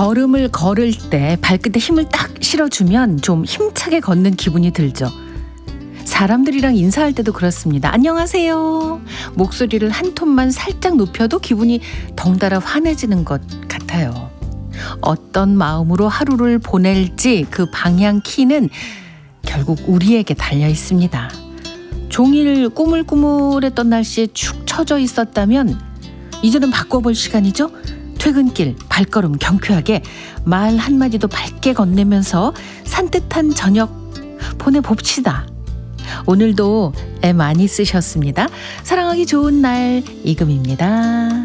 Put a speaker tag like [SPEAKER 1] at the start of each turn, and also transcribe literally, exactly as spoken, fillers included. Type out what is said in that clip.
[SPEAKER 1] 걸음을 걸을 때 발끝에 힘을 딱 실어주면 좀 힘차게 걷는 기분이 들죠. 사람들이랑 인사할 때도 그렇습니다. 안녕하세요. 목소리를 한 톤만 살짝 높여도 기분이 덩달아 환해지는 것 같아요. 어떤 마음으로 하루를 보낼지 그 방향 키는 결국 우리에게 달려 있습니다. 종일 꾸물꾸물했던 날씨에 축 처져 있었다면 이제는 바꿔볼 시간이죠. 퇴근길 발걸음 경쾌하게 말 한마디도 밝게 건네면서 산뜻한 저녁 보내봅시다. 오늘도 애 많이 쓰셨습니다. 사랑하기 좋은 날 이금입니다.